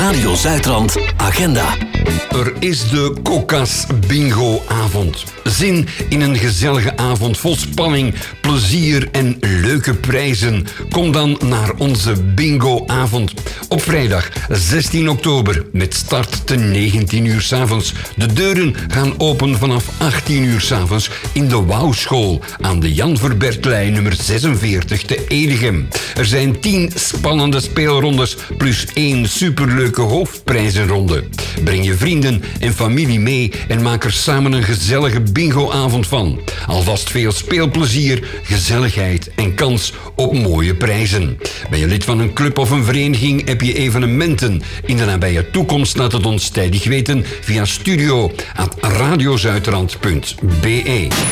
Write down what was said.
Radio Zuidrand Agenda. Er is de Kokas Bingo-avond. Zin in een gezellige avond vol spanning, plezier en leuke prijzen. Kom dan naar onze bingo-avond. Op vrijdag 16 oktober met start te 19 uur 's avonds. De deuren gaan open vanaf 18 uur 's avonds in de Wouwschool aan de Jan Verbertlijn nummer 46 te Edegem. Er zijn 10 spannende speelrondes plus 1 superleuke hoofdprijzenronde. Breng je vrienden en familie mee en maak er samen een gezellige bingo-avond van. Alvast veel speelplezier, gezelligheid en kans op mooie prijzen. Ben je lid van een club of een vereniging? Heb je evenementen in de nabije toekomst? Laat het ons tijdig weten via studio@radiozuidrand.be.